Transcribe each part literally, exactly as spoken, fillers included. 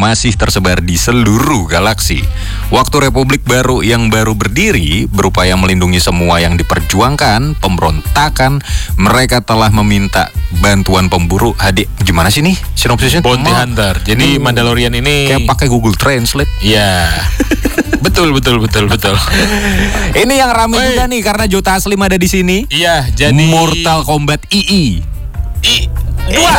masih tersebar di seluruh galaksi. Waktu Republik Baru yang baru berdiri berupaya melindungi semua yang diperjuangkan pemberontakan, mereka telah meminta bantuan pemburu hadir. Gimana sih nih sinopsisnya? Bounty Hunter. Jadi hmm. Mandalorian ini kayak pakai Google Translate. Iya. betul betul betul betul. Ini yang ramai Wey. juga nih karena Joe Taslim ada di sini. Iya, jadi Mortal Kombat I I. I Wah.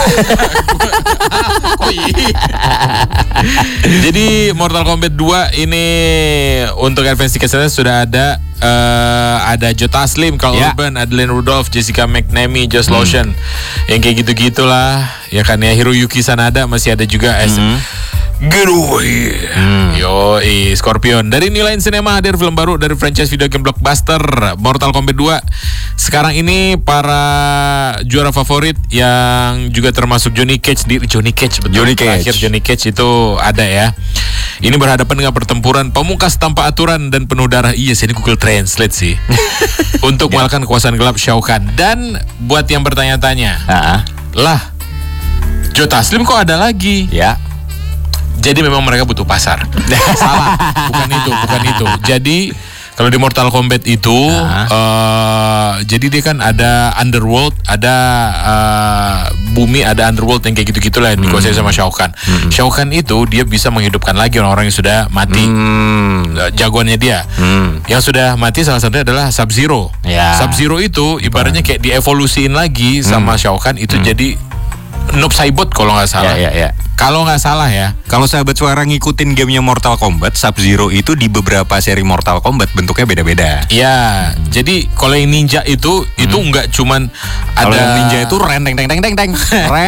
Jadi Mortal Kombat dua ini untuk advance ticketnya sudah ada uh, ada Joe Taslim, Karl yeah. Urban, Adeline Rudolph, Jessica McNamee, Josh hmm. Lawson, yang kayak gitu-gitulah ya kan ya. Hiroyuki Sanada masih ada juga as hmm. Getaway. Hmm. Yo, Scorpion. Dari New Line Cinema hadir film baru dari franchise video game blockbuster Mortal Kombat dua. Sekarang ini para juara favorit yang juga termasuk Johnny Cage di Johnny Cage betul. Johnny Cage. Terakhir Johnny Cage itu ada ya. Ini berhadapan dengan pertempuran pamungkas tanpa aturan dan penuh darah. Iya, sini Google Translate sih. Untuk mengalahkan kekuasaan gelap Shao Kahn. Dan buat yang bertanya-tanya, uh-huh. lah, Joe Taslim kok ada lagi? Ya. Jadi memang mereka butuh pasar. Salah, bukan itu, bukan itu. Jadi kalau di Mortal Kombat itu, uh-huh. uh, jadi dia kan ada underworld, ada uh, bumi, ada underworld yang kayak gitu-gitu lah yang dikuasai sama Shao Kahn. Hmm. Shao Kahn itu dia bisa menghidupkan lagi orang-orang yang sudah mati. Hmm. Jagoannya dia. Hmm. Yang sudah mati salah satunya adalah Sub-Zero. Ya. Sub-Zero itu ibaratnya kayak dievolusiin lagi sama hmm. Shao Kahn itu hmm. jadi Noob Saibot kalau nggak salah. Ya, ya, ya. Kalau nggak salah ya. Kalau sahabat suara ngikutin gamenya Mortal Kombat, Sub-Zero itu di beberapa seri Mortal Kombat bentuknya beda-beda. Iya. Hmm. Jadi kalau yang ninja itu hmm. itu nggak cuman ada. Kalau yang ninja itu ren teng teng teng teng teng.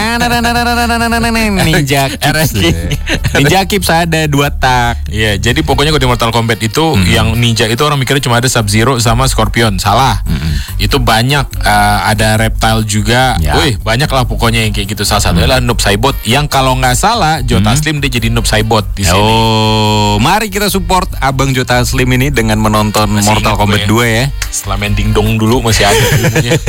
Ninja Kips. Ninja Kips ada dua tak. Iya. Jadi pokoknya kalau di Mortal Kombat itu hmm. yang ninja itu orang mikirnya cuma ada Sub-Zero sama Scorpion. Salah. Hmm. Itu banyak uh, ada reptile juga. Ya. Wih, banyak lah pokoknya yang kayak gitu. Salah satunya adalah hmm. Noob Saibot yang kalau nggak salah Joe Taslim hmm. dia jadi Noob Saibot di sini. Oh, mari kita support Abang Joe Taslim ini dengan menonton masih Mortal Kombat dua ya. Setelah main Ding Dong dulu masih ada ilmunya.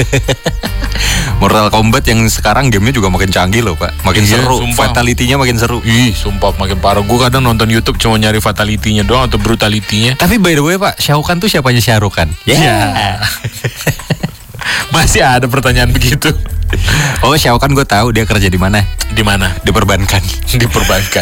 Mortal Kombat yang sekarang gamenya juga makin canggih loh Pak. Makin iya, seru, fatality-nya makin seru. Ih, sumpah makin parah. Gue kadang nonton YouTube cuma nyari fatality-nya doang atau brutality-nya. Tapi by the way Pak, Shao Kahn tuh siapanya Shah Rukh Khan? Ya. Yeah. Masih ada pertanyaan begitu. Oh, Shao Kahn gue tahu dia kerja di mana? Di mana? Di perbankan. Di perbankan.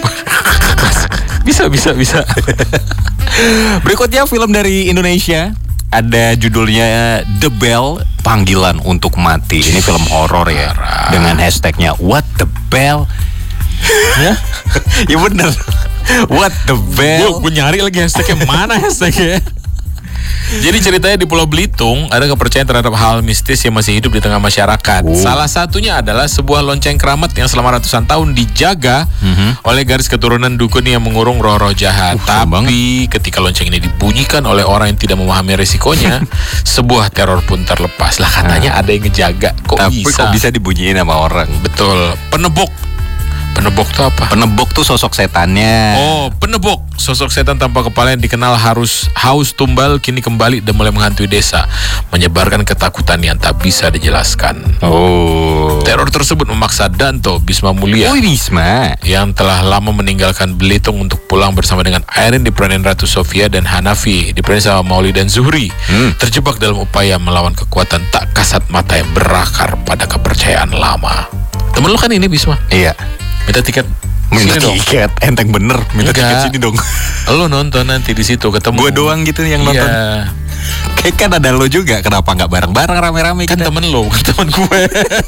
Bisa, bisa, bisa. Berikutnya film dari Indonesia. Ada judulnya The Bell, Panggilan Untuk Mati. Ini film horor ya. Dengan hashtagnya What the Bell. Ya, ya bener. What the Bell. Gue nyari lagi hashtagnya, mana hashtagnya. Jadi ceritanya di Pulau Belitung ada kepercayaan terhadap hal mistis yang masih hidup di tengah masyarakat. Oh. Salah satunya adalah sebuah lonceng keramat yang selama ratusan tahun dijaga mm-hmm. oleh garis keturunan dukun yang mengurung roh-roh jahat. Uh, Tapi banget. ketika lonceng ini dibunyikan oleh orang yang tidak memahami resikonya, sebuah teror pun terlepas. Lah katanya nah. ada yang ngejaga. Kok Tapi bisa? kok bisa dibunyiin sama orang? Betul. Penebok. Penebok tuh apa? Penebok tuh sosok setannya. Oh, penebok. Sosok setan tanpa kepala yang dikenal harus haus tumbal kini kembali dan mulai menghantui desa, menyebarkan ketakutan yang tak bisa dijelaskan. Oh. Teror tersebut memaksa Danto Bisma Mulia, oh, Bisma, yang telah lama meninggalkan Belitung untuk pulang bersama dengan Airin diperanin Ratu Sofia dan Hanafi diperanin sama Mauli dan Zuhri, hmm. terjebak dalam upaya melawan kekuatan tak kasat mata yang berakar pada kepercayaan lama. Temen lu kan ini Bisma? Iya. Minta tiket. Minta sini tiket, dong. Enteng bener. Minta Enggak. tiket sini dong. Lo nonton nanti di situ ketemu. Gue doang gitu yang nonton. Iya. Kayak kan ada lo juga. Kenapa nggak bareng-bareng rame-rame? Kan kita? Temen lo, bukan temen gue.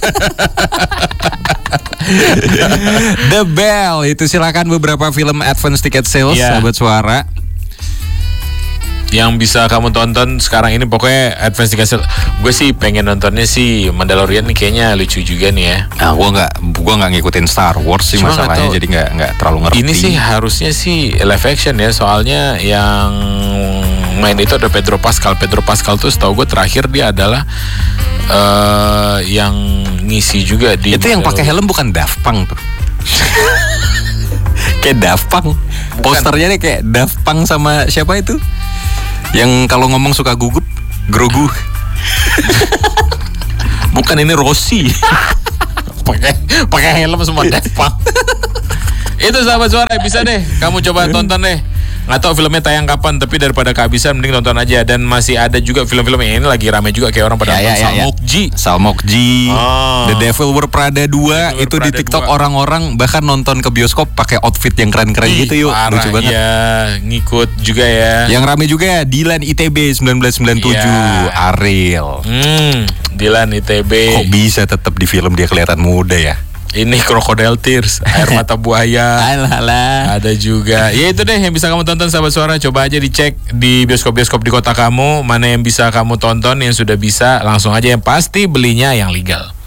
The Bell itu silakan beberapa film advance ticket sales, yeah. sahabat suara. Yang bisa kamu tonton sekarang ini pokoknya advance ticket sales. Gue sih pengen nontonnya sih Mandalorian nih, kayaknya lucu juga nih ya. Nah, gue nggak, gue nggak ngikutin Star Wars sih. Cuma masalahnya, jadi nggak nggak terlalu ngerti. Ini sih harusnya sih live action ya, soalnya yang main itu ada Pedro Pascal. Pedro Pascal tuh setahu gue terakhir dia adalah uh, yang ngisi juga di. Itu yang pakai helm bukan Daft Punk tuh. Kayak Daft Punk. Posternya nih kayak Daft Punk sama siapa itu? Yang kalau ngomong suka gugup, grogu. Bukan, ini Rossi. Pakai pakai helm semua Daft Punk. Itu sahabat suara, bisa deh kamu coba tonton deh. Nggak tahu filmnya tayang kapan, tapi daripada kehabisan mending tonton aja. Dan masih ada juga film-film yang ini lagi rame juga, kayak orang pada Ya, ya, nonton ya, ya. Salmokji. Salmokji, Oh. The Devil Wears Prada dua. Devil Wears Itu di Prada TikTok dua. orang-orang bahkan nonton ke bioskop pakai outfit yang keren-keren Ih, gitu yuk. parah, Lucu banget. iya, ngikut juga ya. Yang rame juga Dilan I T B sembilan belas sembilan puluh tujuh, Iya. Ariel. Hmm, Dilan I T B. Kok bisa tetap di film dia kelihatan muda ya? Ini Crocodile Tears, Air Mata Buaya. Alah, alah. Ada juga. Ya itu deh yang bisa kamu tonton sahabat suara. Coba aja dicek di bioskop-bioskop di kota kamu, mana yang bisa kamu tonton, yang sudah bisa langsung aja, yang pasti belinya yang legal.